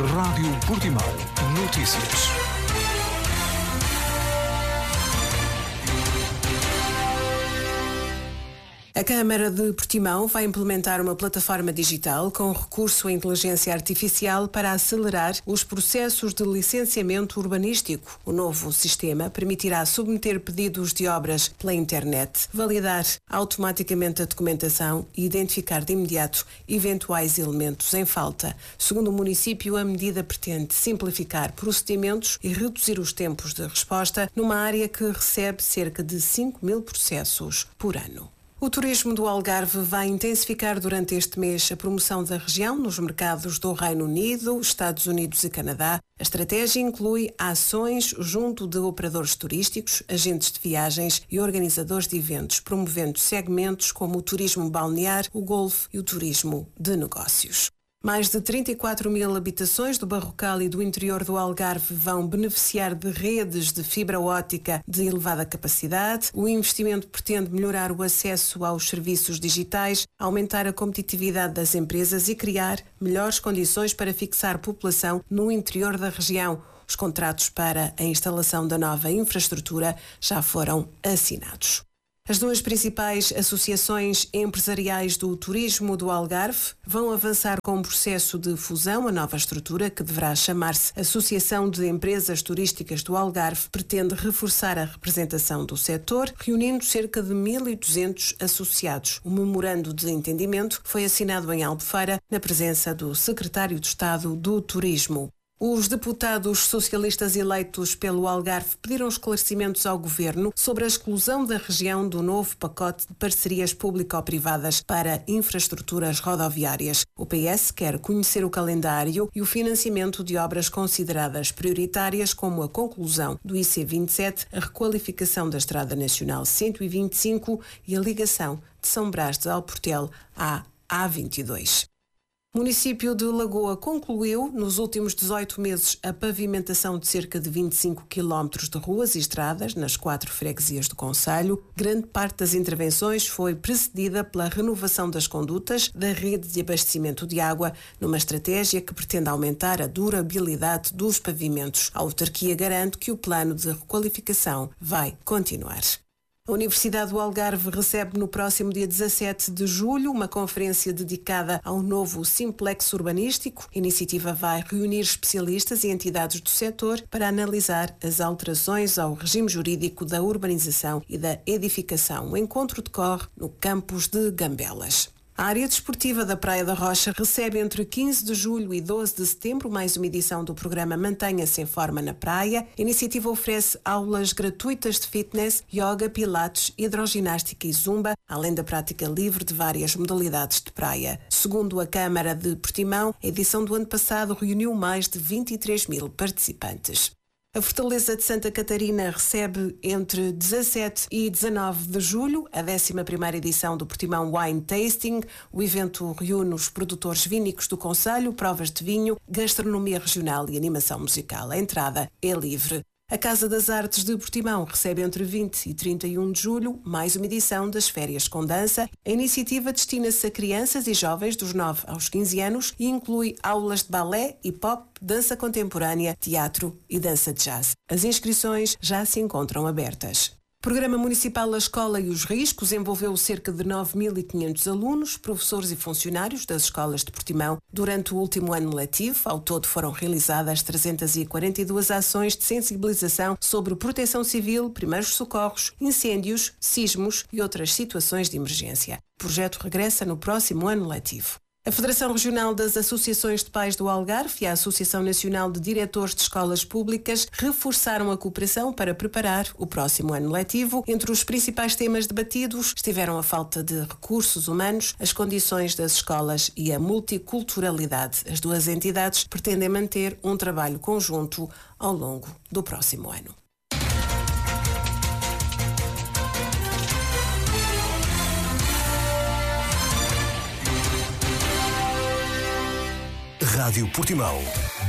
Rádio Portimão. Notícias. A Câmara de Portimão vai implementar uma plataforma digital com recurso à inteligência artificial para acelerar os processos de licenciamento urbanístico. O novo sistema permitirá submeter pedidos de obras pela internet, validar automaticamente a documentação e identificar de imediato eventuais elementos em falta. Segundo o município, a medida pretende simplificar procedimentos e reduzir os tempos de resposta numa área que recebe cerca de 5.000 processos por ano. O turismo do Algarve vai intensificar durante este mês a promoção da região nos mercados do Reino Unido, Estados Unidos e Canadá. A estratégia inclui ações junto de operadores turísticos, agentes de viagens e organizadores de eventos, promovendo segmentos como o turismo balnear, o golfe e o turismo de negócios. Mais de 34.000 habitações do Barrocal e do interior do Algarve vão beneficiar de redes de fibra óptica de elevada capacidade. O investimento pretende melhorar o acesso aos serviços digitais, aumentar a competitividade das empresas e criar melhores condições para fixar população no interior da região. Os contratos para a instalação da nova infraestrutura já foram assinados. As duas principais associações empresariais do turismo do Algarve vão avançar com um processo de fusão. A nova estrutura, que deverá chamar-se Associação de Empresas Turísticas do Algarve, pretende reforçar a representação do setor, reunindo cerca de 1.200 associados. O memorando de entendimento foi assinado em Albufeira, na presença do Secretário de Estado do Turismo. Os deputados socialistas eleitos pelo Algarve pediram esclarecimentos ao Governo sobre a exclusão da região do novo pacote de parcerias público-privadas para infraestruturas rodoviárias. O PS quer conhecer o calendário e o financiamento de obras consideradas prioritárias, como a conclusão do IC27, a requalificação da Estrada Nacional 125 e a ligação de São Brás de Alportel à A22. O município de Lagoa concluiu, nos últimos 18 meses, a pavimentação de cerca de 25 quilómetros de ruas e estradas nas 4 freguesias do concelho. Grande parte das intervenções foi precedida pela renovação das condutas da rede de abastecimento de água, numa estratégia que pretende aumentar a durabilidade dos pavimentos. A autarquia garante que o plano de requalificação vai continuar. A Universidade do Algarve recebe no próximo dia 17 de julho uma conferência dedicada ao novo simplex urbanístico. A iniciativa vai reunir especialistas e entidades do setor para analisar as alterações ao regime jurídico da urbanização e da edificação. O encontro decorre no campus de Gambelas. A área desportiva da Praia da Rocha recebe entre 15 de julho e 12 de setembro mais uma edição do programa Mantenha-se em Forma na Praia. A iniciativa oferece aulas gratuitas de fitness, yoga, pilates, hidroginástica e zumba, além da prática livre de várias modalidades de praia. Segundo a Câmara de Portimão, a edição do ano passado reuniu mais de 23.000 participantes. A Fortaleza de Santa Catarina recebe entre 17 e 19 de julho a 11ª edição do Portimão Wine Tasting. O evento reúne os produtores vínicos do concelho, provas de vinho, gastronomia regional e animação musical. A entrada é livre. A Casa das Artes de Portimão recebe entre 20 e 31 de julho mais uma edição das Férias com Dança. A iniciativa destina-se a crianças e jovens dos 9 aos 15 anos e inclui aulas de balé, hip-hop, dança contemporânea, teatro e dança de jazz. As inscrições já se encontram abertas. O Programa Municipal A Escola e os Riscos envolveu cerca de 9.500 alunos, professores e funcionários das escolas de Portimão. Durante o último ano letivo, ao todo foram realizadas 342 ações de sensibilização sobre proteção civil, primeiros socorros, incêndios, sismos e outras situações de emergência. O projeto regressa no próximo ano letivo. A Federação Regional das Associações de Pais do Algarve e a Associação Nacional de Diretores de Escolas Públicas reforçaram a cooperação para preparar o próximo ano letivo. Entre os principais temas debatidos estiveram a falta de recursos humanos, as condições das escolas e a multiculturalidade. As duas entidades pretendem manter um trabalho conjunto ao longo do próximo ano. Rádio Portimão.